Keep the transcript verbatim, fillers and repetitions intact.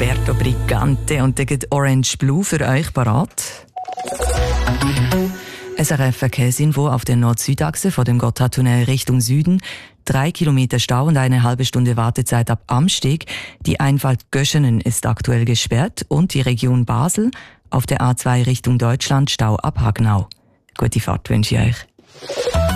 Alberto Brigante und der geht Orange Blue für euch parat. S R F Verkehrsinfo auf der Nord-Süd-Achse vor dem Gotthardtunnel Richtung Süden. Drei Kilometer Stau und eine halbe Stunde Wartezeit ab Amsteg. Die Einfahrt Göschenen ist aktuell gesperrt und die Region Basel auf der A zwei Richtung Deutschland Stau ab Hagnau. Gute Fahrt wünsche ich euch.